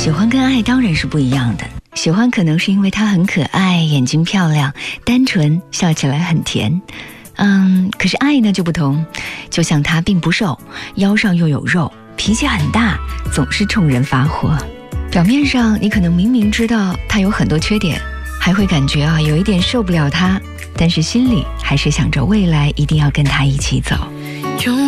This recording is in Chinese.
喜欢跟爱当然是不一样的，喜欢可能是因为他很可爱，眼睛漂亮，单纯，笑起来很甜。可是爱呢就不同，就像他并不瘦，腰上又有肉，脾气很大，总是冲人发火。表面上你可能明明知道他有很多缺点，还会感觉有一点受不了他，但是心里还是想着未来一定要跟他一起走。